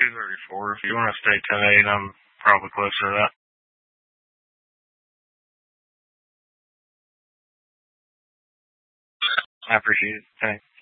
2:34. If you want to stay 10:8, I'm probably closer to that. I appreciate it. Thanks.